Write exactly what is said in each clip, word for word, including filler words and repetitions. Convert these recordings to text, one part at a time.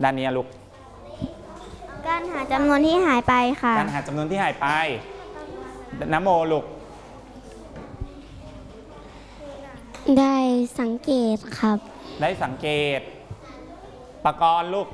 ด้านนี้ลูกการหาจำนวนที่หายไปค่ะการหาจำนวนที่หายไปน้ำโมลูกได้สังเกตครับได้สังเกตปกรณ์ลูก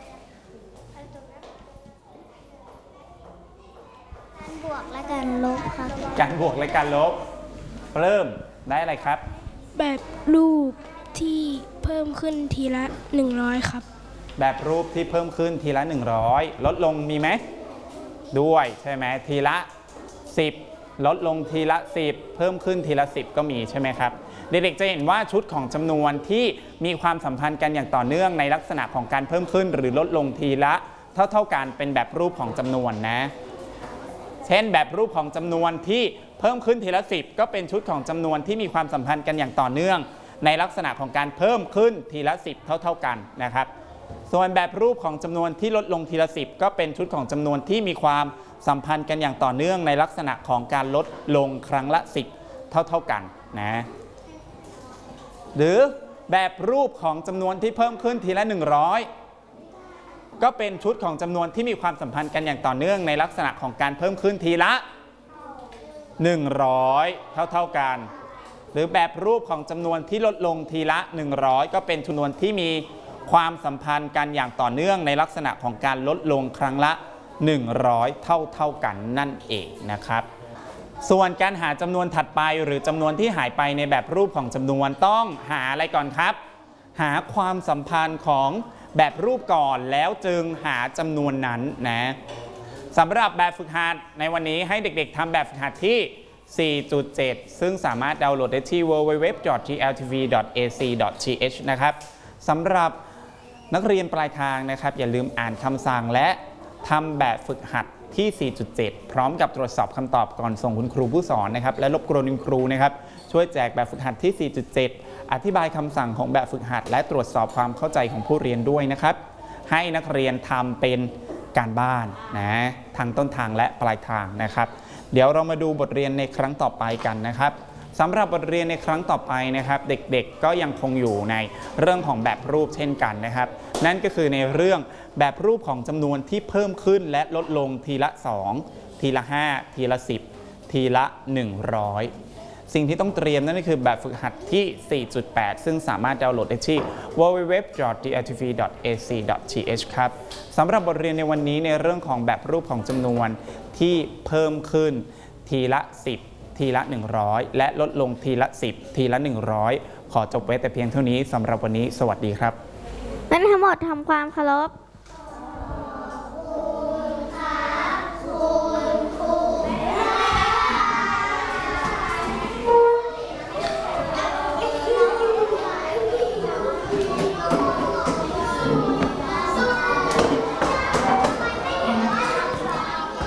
การบวกและการลบครับการบวกและการลบเริ่มได้อะไรครับแบบรูปที่เพิ่มขึ้นทีละหนึ่งร้อยครับแบบรูปที่เพิ่มขึ้นทีละหนึ่งร้อยลดลงมีไหมด้วยใช่ไหมทีละสิบลดลงทีละสิบเพิ่มขึ้นทีละสิบก็มีใช่ไหมครับเด็กๆจะเห็นว่าชุดของจำนวนที่มีความสัมพันธ์กันอย่างต่อเนื่องในลักษณะของการเพิ่มขึ้นหรือลดลงทีละเท่าๆกันเป็นแบบรูปของจำนวนนะเช่นแบบรูปของจำนวนที่เพิ่มขึ้นทีละสิบก็เป็นชุดของจำนวนที่มีความสัมพันธ์กันอย่างต่อเนื่องในลักษณะของการเพิ่มขึ้นทีละสิบเท่าๆกันนะครับส่วนแบบรูปของจำนวนที่ลดลงทีละสิบก็เป็นชุดของจำนวนที่มีความสัมพันธ์กันอย่างต่อเนื่องในลักษณะของการลดลงครั้งละสิบเท่าๆกันนะหรือแบบรูปของจำนวนที่เพิ่มขึ้นทีละหนึ่งร้อยก็เป็นชุดของจำนวนที่มีความสัมพันธ์กันอย่างต่อเนื่องในลักษณะของการเพิ่มขึ้นทีละหนึ่งร้อยเท่าๆกันหรือแบบรูปของจำนวนที่ลดลงทีละหนึ่งร้อยก็เป็นจำนวนที่มีความสัมพันธ์กันอย่างต่อเนื่องในลักษณะของการลดลงครั้งละหนึ่งร้อยเท่าเท่ากันนั่นเองนะครับส่วนการหาจำนวนถัดไปหรือจำนวนที่หายไปในแบบรูปของจำนวนต้องหาอะไรก่อนครับหาความสัมพันธ์ของแบบรูปก่อนแล้วจึงหาจำนวนนั้นนะสำหรับแบบฝึกหัดในวันนี้ให้เด็กๆทำแบบฝึกหัดที่ สี่จุดเจ็ด ซึ่งสามารถดาวน์โหลดได้ที่ ดับเบิลยู ดับเบิลยู ดับเบิลยู ดอท จี แอล ที วี ดอท เอ ซี ดอท ที เอช นะครับสำหรับนักเรียนปลายทางนะครับอย่าลืมอ่านคำสั่งและทำแบบฝึกหัดที่ สี่จุดเจ็ด พร้อมกับตรวจสอบคำตอบก่อนส่งคุณครูผู้สอนนะครับและรบกวนคุณครูนะครับช่วยแจกแบบฝึกหัดที่ สี่จุดเจ็ด อธิบายคำสั่งของแบบฝึกหัดและตรวจสอบความเข้าใจของผู้เรียนด้วยนะครับให้นักเรียนทำเป็นการบ้านนะทางต้นทางและปลายทางนะครับเดี๋ยวเรามาดูบทเรียนในครั้งต่อไปกันนะครับสำหรับบทเรียนในครั้งต่อไปนะครับเด็กๆก็ยังคงอยู่ในเรื่องของแบบรูปเช่นกันนะครับนั่นก็คือในเรื่องแบบรูปของจำนวนที่เพิ่มขึ้นและลดลงทีละสองทีละห้าทีละสิบทีละหนึ่งร้อยสิ่งที่ต้องเตรียมนั่นก็คือแบบฝึกหัดที่ สี่จุดแปด ซึ่งสามารถดาวน์โหลดได้ที่ ดับเบิลยู ดับเบิลยู ดับเบิลยู ดอท จี แอล ที วี ดอท เอ ซี ดอท ที เอช ครับสำหรับบทเรียนในวันนี้ในเรื่องของแบบรูปของจำนวนที่เพิ่มขึ้นทีละสิบทีละหนึ่งร้อยและลดลงทีละสิบทีละหนึ่งร้อยขอจบไว้แต่เพียงเท่านี้สำหรับวันนี้สวัสดีครับนั้นทั้งหมดทำความเคารพ